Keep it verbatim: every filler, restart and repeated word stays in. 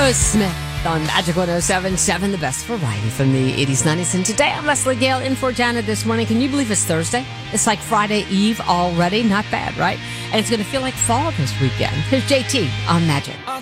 Aerosmith on Magic one oh seven point seven, the best variety from the eighties, nineties. And today I'm Leslie Gale in for Janet this morning. Can you believe it's Thursday? It's like Friday Eve already. Not bad, right? And it's going to feel like fall this weekend. Here's J T on Magic.